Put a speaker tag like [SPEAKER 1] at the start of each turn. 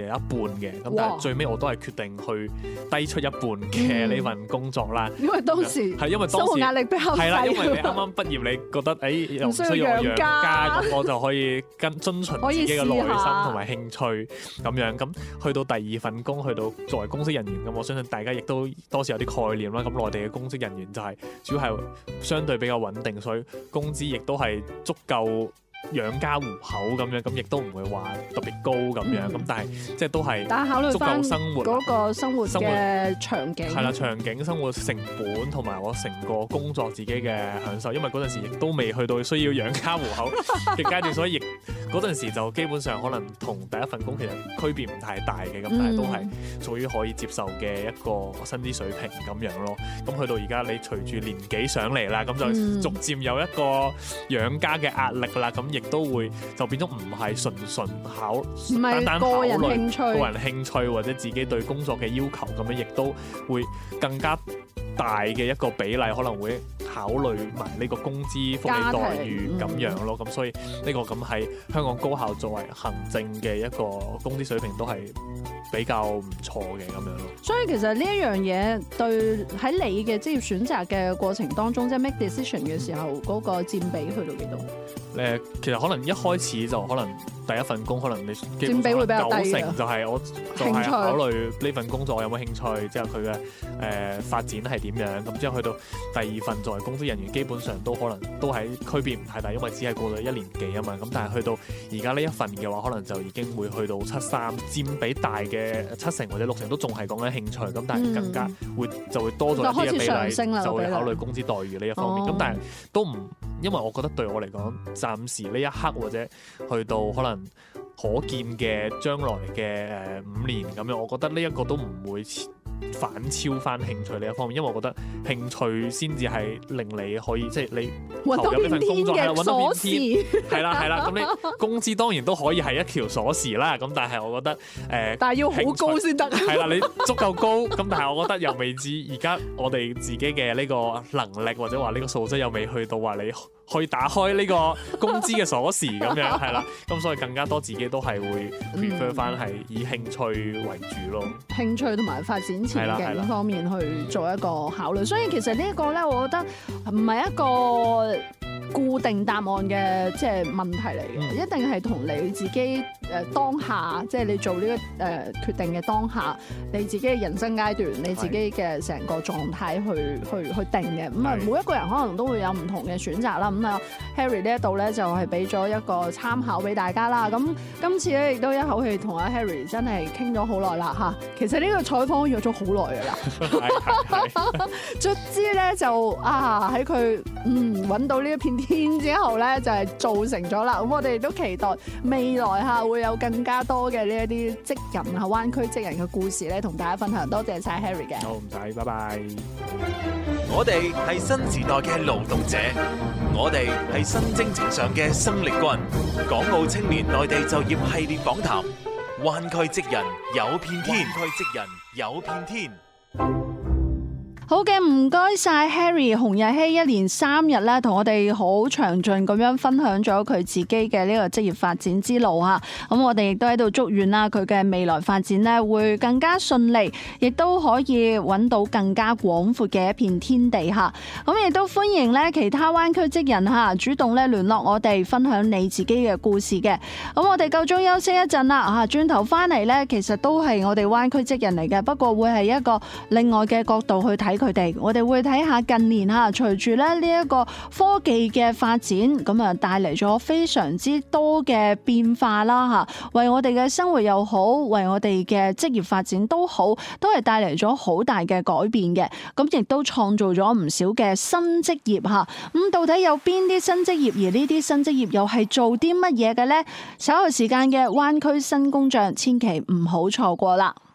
[SPEAKER 1] 有一半嘅，咁但係最尾我都係決定去低出一半嘅呢份工作啦。
[SPEAKER 2] 因為當時
[SPEAKER 1] 係因為當時
[SPEAKER 2] 生活壓力比較
[SPEAKER 1] 係啦，
[SPEAKER 2] 細，
[SPEAKER 1] 因為你啱啱畢業，你覺得又唔需要我養家，咁我就可以遵循自己嘅內心同埋興趣咁樣。咁去到第二份工，去到作為公職人員咁，我相信大家亦都多少有啲概念啦。咁內地嘅公職人員就係主要係相對比較穩定，所以工資亦都係足夠養家糊口咁樣，咁亦都唔會話特別高咁樣，咁但係即係都係足夠生活
[SPEAKER 2] 嗰個生活嘅場景
[SPEAKER 1] 係啦，場景生活成本同埋我成個工作自己嘅享受，因為嗰陣時亦都未去到需要養家糊口嘅階段，所以亦嗰陣時就基本上可能同第一份工其實區別唔太大嘅，咁但係都係屬於可以接受嘅一個薪資水平咁樣咯。咁去到而家你隨住年紀上嚟啦，咁就逐漸有一個養家嘅壓力啦，咁亦都會就變咗唔係純單單考慮個人興趣或者自己對工作嘅要求咁樣，亦都會更加大嘅一個比例可能會考慮埋呢個工資福利待遇咁樣咯。咁所以呢個咁喺香港高校作為行政嘅一個工資水平都係比較唔錯嘅咁樣咯。
[SPEAKER 2] 所以其實呢一樣嘢對喺你嘅職業選擇嘅過程當中，即係 make decision 嘅時候嗰個佔比去到幾多？
[SPEAKER 1] 其實可能一開始就可能第一份工可能你
[SPEAKER 2] 佔比會比較低嘅
[SPEAKER 1] ，90%就係我就係考慮呢份工作我有冇興趣，之後佢嘅發展係點樣，咁之後去到第二份作為公職人員，基本上都可能都係區別唔太大，因為只係過咗1年幾啊嘛。咁但係去到而家呢一份嘅話，可能就已經會去到73，佔比大嘅70%或者60%都仲係講緊興趣，咁但係更加就會多咗一啲嘅比例，就會考慮工資待遇呢一方面。咁但係都唔，因為我覺得對我嚟講，暫時呢一刻或者去到可能可見嘅將來嘅5年咁樣，我覺得呢一個都唔會反超翻興趣呢一方面，因為我覺得興趣先至係令你可以即係你投入呢份工作係揾到片天，係啦，咁你工資當然都可以係一條鎖匙啦。咁但係我覺得
[SPEAKER 2] 但係要好高先得。
[SPEAKER 1] 係啦，你足夠高，咁但係我覺得又未至而家我哋自己嘅呢個能力或者話呢個素質又未去到話你可以打開呢個工資嘅鎖匙咁樣，係啦，咁所以更加多自己都係會 prefer 翻係以興趣為主咯。
[SPEAKER 2] 興趣同埋發展前景方面去做一個考慮，所以其實呢一個咧，我覺得唔係一個固定答案嘅即係問題嚟嘅，一定係同你自己當下，即係你做呢個決定嘅當下，你自己嘅人生階段，你自己嘅成個狀態去定嘅。咁啊，每一個人可能都會有唔同嘅選擇啦。咁啊，Harry 呢一度咧就係俾咗一個參考俾大家啦。咁今次咧亦都一口氣同阿 Harry 真係傾咗好耐啦嚇。其實呢個採訪約咗好耐㗎啦，卒之咧就喺佢揾到呢一片天之後咧，就係做成咗啦。咁我哋都期待未來會有更加多嘅呢一啲職人灣區職人嘅故事咧，同大家分享。多謝晒 Harry 嘅。
[SPEAKER 1] 好，唔使，拜拜。
[SPEAKER 3] 我哋係新時代嘅勞動者，我哋係新征程上嘅生力軍。港澳青年內地就業系列訪談，灣區職人有片天，灣區職人有片天。
[SPEAKER 2] 好嘅，唔該晒 Harry 洪日希一連3日咧，同我哋好詳盡咁樣分享咗佢自己嘅呢個職業發展之路嚇。咁我哋亦都喺度祝願啦，佢嘅未來發展咧會更加順利，亦都可以揾到更加廣闊嘅一片天地嚇。咁亦都歡迎咧其他灣區職人嚇主動咧聯絡我哋，分享你自己嘅故事嘅。咁我哋夠鐘休息一陣啦嚇，轉頭翻嚟咧，其實都係我哋灣區職人嚟嘅，不過會係一個另外嘅角度去睇佢哋。我哋會睇下近年嚇，隨住咧呢一個科技嘅發展，咁啊帶嚟咗非常之多嘅變化啦嚇，為我哋嘅生活又好，為我哋嘅職業發展都好，都係帶嚟咗好大嘅改變嘅。咁亦都創造咗唔少嘅新職業嚇。咁到底有邊啲新職業，而呢啲新職業又係做啲乜嘢嘅呢？稍後時間嘅灣區新工匠，千祈唔好錯過啦！